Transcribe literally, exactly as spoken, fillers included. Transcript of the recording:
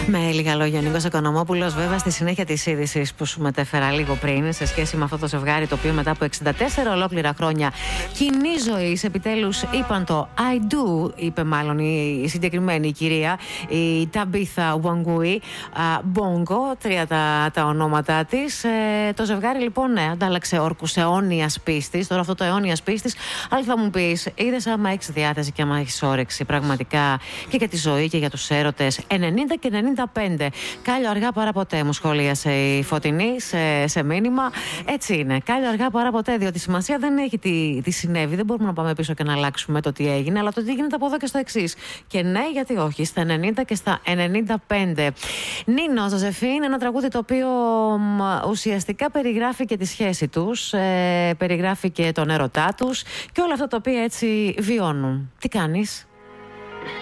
Με λίγα λόγια, Νίκος Οικονομόπουλος, βέβαια, στη συνέχεια της είδησης που σου μετέφερα λίγο πριν, σε σχέση με αυτό το ζευγάρι το οποίο μετά από εξήντα τέσσερα ολόκληρα χρόνια κοινή ζωή, επιτέλους είπαν το I do, είπε μάλλον η συγκεκριμένη κυρία, η Ταμπίθα Ουαγκούι Μπόγκο, τρία τα, τα ονόματά της. Ε, το ζευγάρι λοιπόν, ναι, αντάλλαξε όρκους αιώνιας πίστης. Τώρα αυτό το αιώνιας πίστης, αλλά θα μου πεις, είδες άμα έχεις διάθεση και άμα έχεις όρεξη πραγματικά και για τη ζωή και για τους έρωτες. ενενήντα και ενενήντα πέντε. Κάλιο αργά παρά ποτέ, μου σχολίασε η Φωτεινή σε, σε μήνυμα. Έτσι είναι. Κάλιο αργά παρά ποτέ, διότι σημασία δεν έχει τι, τι συνέβη. Δεν μπορούμε να πάμε πίσω και να αλλάξουμε το τι έγινε, αλλά το τι γίνεται από εδώ και στο εξής. Και ναι, γιατί όχι, στα ενενήντα και στα ενενήντα πέντε. Νίνο, Ζωζεφίν, ένα τραγούδι το οποίο μ, ουσιαστικά περιγράφει και τη σχέση τους, ε, περιγράφει και τον έρωτά τους και όλα αυτά τα οποία έτσι βιώνουν. Τι κάνεις?